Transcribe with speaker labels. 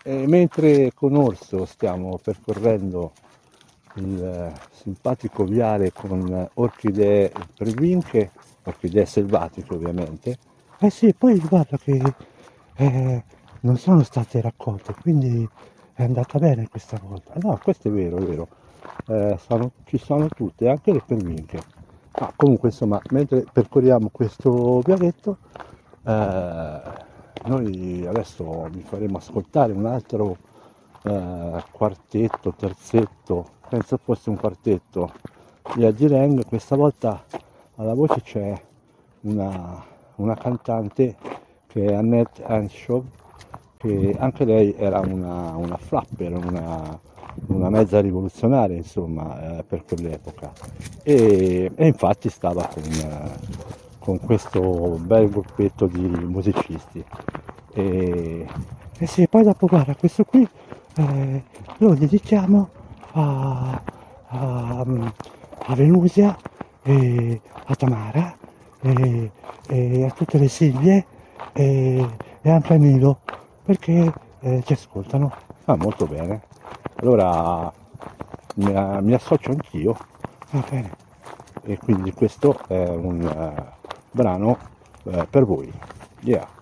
Speaker 1: E mentre con Orso stiamo percorrendo il simpatico viale con orchidee pervinche, orchidee selvatiche ovviamente. Eh sì, poi guarda che non sono state raccolte, quindi è andata bene questa volta. No, questo è vero, è vero. Ci sono tutte, anche le pervinche. Ma comunque insomma, mentre percorriamo questo vialetto, noi adesso vi faremo ascoltare un altro quartetto, terzetto, penso fosse un quartetto di Agireng. Questa volta alla voce c'è una, una cantante che è Annette Henshaw, che anche lei era una flapper, una mezza rivoluzionaria insomma per quell'epoca e infatti stava con questo bel gruppetto di musicisti e, e sì, poi dopo guarda questo qui lo dedichiamo a, a, a Venusia e a Tamara e a tutte le Silvie e anche a Nilo perché ci ascoltano. Ah, molto bene. Allora mi associo anch'io. Va bene. E quindi questo è un brano per voi. Yeah.